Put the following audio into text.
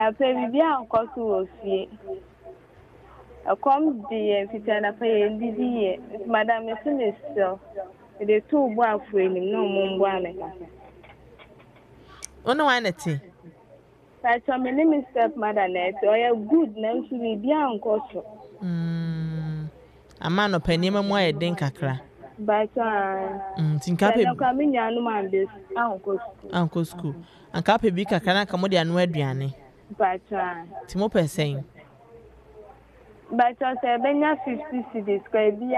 After we be on course of fee. A come the Fitana pay and the Madame is still. The two boyfriend no more. Ono waneti. But my name is stepmother net, or a good name to be on course. Ama no panima mu ayeden kakra. But Tinka pe no coming young man this anko school. Anka pe bi kakra na kamo de anu aduane. but Timo pesen. but I say Benya 50 cities,